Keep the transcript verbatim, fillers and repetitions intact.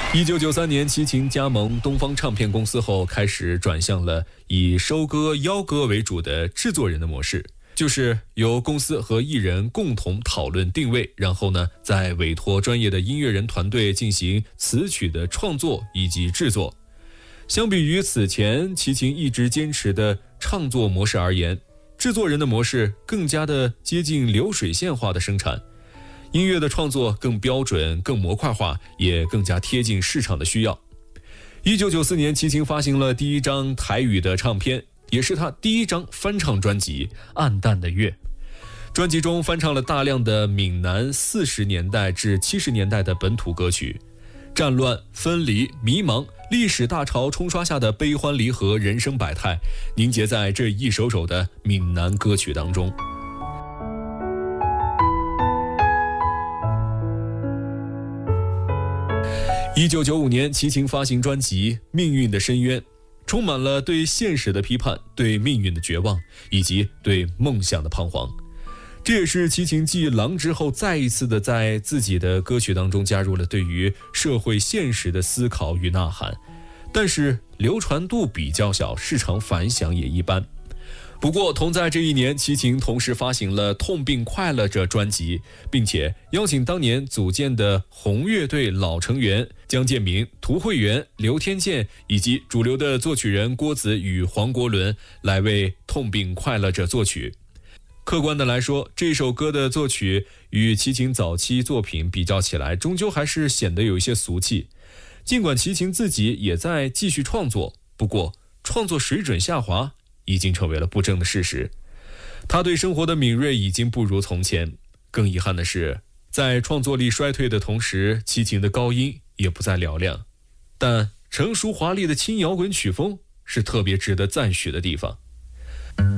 一九九三年，齐秦加盟东方唱片公司后，开始转向了以收歌邀歌为主的制作人的模式，就是由公司和艺人共同讨论定位，然后呢，再委托专业的音乐人团队进行词曲的创作以及制作。相比于此前齐秦一直坚持的唱作模式而言，制作人的模式更加的接近流水线化的生产。音乐的创作更标准、更模块化，也更加贴近市场的需要。一九九四年，齐秦发行了第一张台语的唱片，也是他第一张翻唱专辑《暗淡的月》。专辑中翻唱了大量的闽南四十年代至七十年代的本土歌曲，战乱、分离、迷茫，历史大潮冲刷下的悲欢离合、人生百态，凝结在这一首首的闽南歌曲当中。一九九五年，齐秦发行专辑《命运的深渊》，充满了对现实的批判、对命运的绝望，以及对梦想的彷徨。这也是齐秦继《狼》之后，再一次的在自己的歌曲当中加入了对于社会现实的思考与呐喊，但是流传度比较小，市场反响也一般。不过同在这一年，齐秦同时发行了《痛并快乐着》专辑，并且邀请当年组建的红乐队老成员江建民、涂慧源、刘天健以及主流的作曲人郭子与黄国伦来为《痛并快乐着》作曲。客观的来说，这首歌的作曲与齐秦早期作品比较起来，终究还是显得有一些俗气。尽管齐秦自己也在继续创作，不过创作水准下滑已经成为了不争的事实。他对生活的敏锐已经不如从前。更遗憾的是，在创作力衰退的同时，齐秦的高音也不再嘹亮。但成熟华丽的轻摇滚曲风是特别值得赞许的地方。